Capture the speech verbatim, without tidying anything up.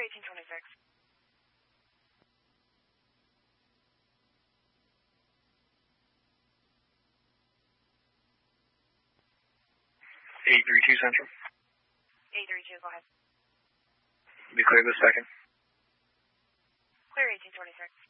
eighteen twenty-six. eight three two Central. eight three two, go ahead. Be clear this second. Clear eighteen twenty-six.